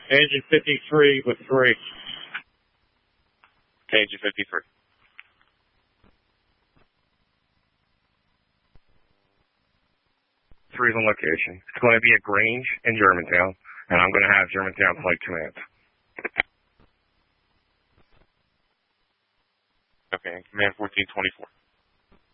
Engine 53 with 3. Okay, engine 53. Three's on location. It's going to be at Grange in Germantown, and I'm going to have Germantown Flight Command. Okay, Command 1424.